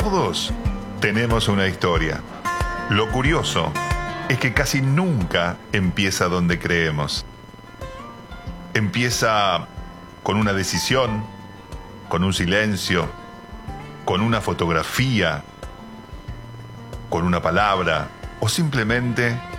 Todos tenemos una historia. Lo curioso es que casi nunca empieza donde creemos. Empieza con una decisión, con un silencio, con una fotografía, con una palabra o simplemente